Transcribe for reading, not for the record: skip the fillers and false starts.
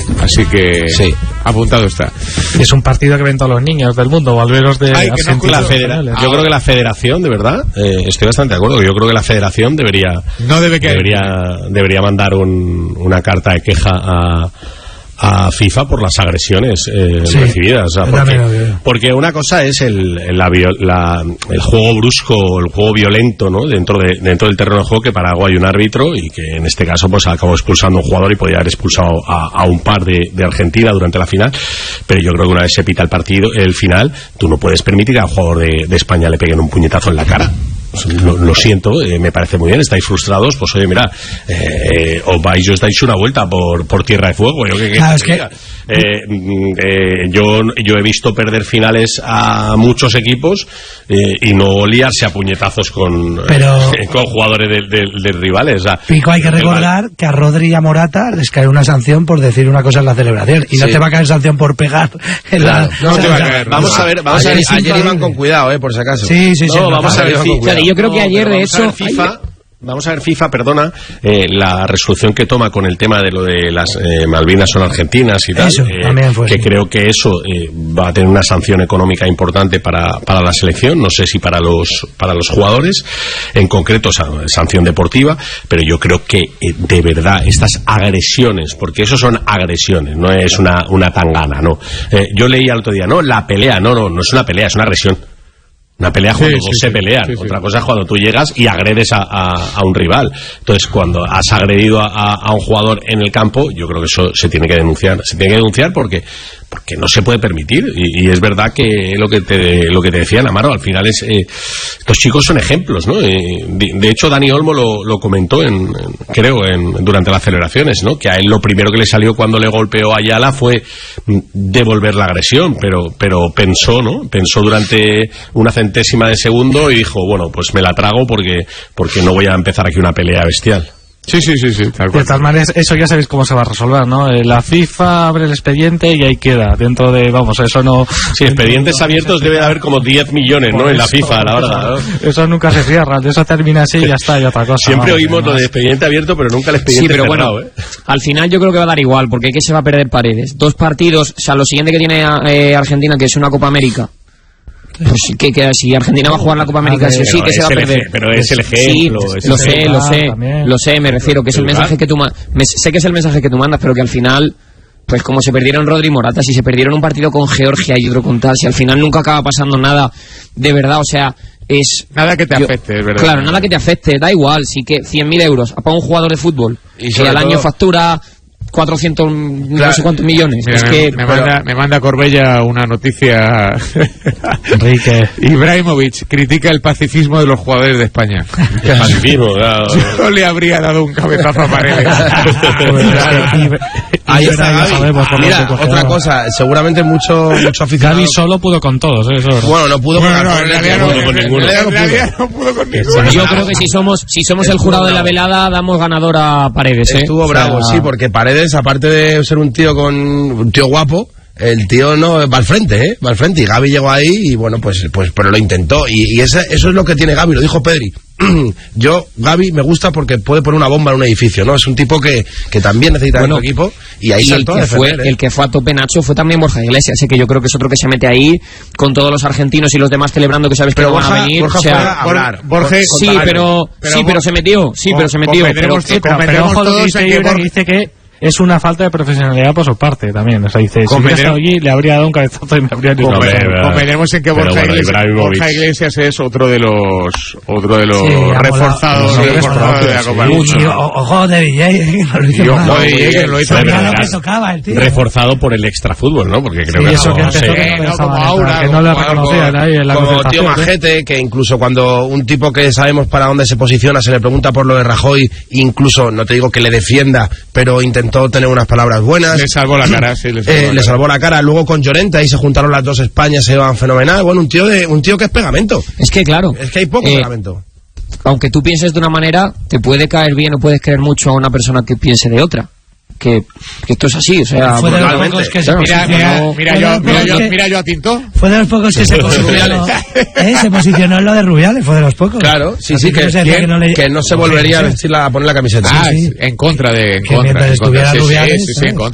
Así que sí, apuntado está. Es un partido que ven todos los niños del mundo, volveros de Argentina. Yo creo que la federación, de verdad, estoy bastante de acuerdo. Yo creo que la federación debería mandar una carta de queja a FIFA por las agresiones recibidas. O sea, porque una cosa es el juego brusco, el juego violento, ¿no? dentro del terreno de juego, que para algo hay un árbitro, y que en este caso pues acabó expulsando a un jugador y podía haber expulsado a un par de Argentina durante la final. Pero yo creo que una vez se pita el final, tú no puedes permitir que a un jugador de España le peguen un puñetazo en la cara. Lo siento, me parece muy bien, estáis frustrados, pues oye, mira, os vais y os dais una vuelta por tierra de fuego. Yo he visto perder finales a muchos equipos y no liarse a puñetazos con jugadores de rivales. O sea, Pico, hay que recordar que a Rodri y a Morata les cae una sanción por decir una cosa en la celebración, y no te va a caer sanción por pegar en la... No te va a caer. Vamos a ver, ayer iban con cuidado, por si acaso. Sí. Vamos a ver, yo creo que ayer, de hecho... Vamos a ver FIFA, la resolución que toma con el tema de lo de las Malvinas son argentinas y tal, que creo que eso va a tener una sanción económica importante para la selección, no sé si para los jugadores, en concreto sanción deportiva, pero yo creo que de verdad estas agresiones, porque eso son agresiones, no es una tangana, no. Yo leí el otro día, la pelea, no es una pelea, es una agresión. Una pelea cuando se pelean. Otra cosa es cuando tú llegas y agredes a un rival. Entonces, cuando has agredido a un jugador en el campo, yo creo que eso se tiene que denunciar. Se tiene que denunciar porque no se puede permitir. Y es verdad que lo que te decía Amaro, al final estos chicos son ejemplos, ¿no? De hecho, Dani Olmo lo comentó durante las celebraciones, ¿no? Que a él lo primero que le salió cuando le golpeó a Ayala fue devolver la agresión, pero pensó durante una centésima de segundo y dijo, bueno, pues me la trago porque no voy a empezar aquí una pelea bestial. Sí, tal cual. De todas maneras, eso ya sabéis cómo se va a resolver, ¿no? La FIFA abre el expediente y ahí queda, dentro de, eso no... Sí, expedientes abiertos debe de haber como 10 millones, ¿no? En la FIFA, la verdad, ¿no? Eso nunca se cierra, de eso termina así y ya está, y otra cosa. Siempre oímos lo de expediente abierto, pero nunca el expediente cerrado, bueno, al final yo creo que va a dar igual, porque ¿qué se va a perder Paredes? 2 partidos, o sea, lo siguiente que tiene Argentina, que es una Copa América. Pues que si Argentina va a jugar la Copa América, sí que se va a perder. Pero es el ejemplo. Sí, lo sé, me refiero que es el mensaje que tú sé que es el mensaje que tú mandas, pero que al final, pues como se perdieron Rodri y Morata, si se perdieron un partido con Georgia y otro con tal, si al final nunca acaba pasando nada de verdad, o sea, es... Nada que te afecte, es verdad. Claro, nada que te afecte, da igual, sí que 100.000 euros para un jugador de fútbol y que al año factura 400 no sé cuántos millones. Mira, es que me manda Corbella una noticia. Enrique Ibrahimovic critica el pacifismo de los jugadores de España. El pacifismo, claro. Yo le habría dado un cabezazo a Paredes. Ahí está Gavi. Mira, otra cosa, seguramente mucho aficionado. Gavi solo pudo con todos, eso. Bueno, no pudo con ninguno. Yo creo que si somos el jurado de la velada, damos ganador a Paredes. Estuvo bravo, sí, porque Paredes, aparte de ser un tío guapo, el tío no va al frente, y Gavi llegó ahí y bueno, pues pero lo intentó, y eso es lo que tiene Gavi, lo dijo Pedri. Gavi me gusta porque puede poner una bomba en un edificio, ¿no? Es un tipo que también necesita un equipo, y ahí saltó a defender, el que fue a tope Nacho fue también Borja Iglesias, así que yo creo que es otro que se mete ahí con todos los argentinos y los demás celebrando, que sabes que no van a venir. Borja fue a hablar. Pero se metió. Pero ojo, lo que dice que es una falta de profesionalidad por su parte también. O sea, dice, si hubiera estado allí, le habría dado un cabezazo y me habría... Convenemos en que Borja Iglesias es otro de los reforzados de la Copa del Mundo. Ojo de DJ, que lo hizo reforzado por el extrafútbol, ¿no? Porque creo que eso que no le reconocían ahí en la como tío majete, que incluso cuando un tipo que sabemos para dónde se posiciona se le pregunta por lo de Rajoy, incluso, no te digo que le defienda, pero intentó tener unas palabras buenas. Le salvó la cara, sí. Le salvó la cara. Luego con Llorente, ahí se juntaron las dos Españas, se iban fenomenal. Bueno, un tío que es pegamento. Es que claro. Es que hay poco pegamento. Aunque tú pienses de una manera, te puede caer bien o puedes querer mucho a una persona que piense de otra. Que esto es así, o sea, mira yo a Tinto. Fue de los pocos que se posicionó en lo de Rubiales, fue de los pocos. Claro, sí, que no se volvería a poner la camiseta. En contra de... Mientras estuviera Rubiales. Sí, en contra.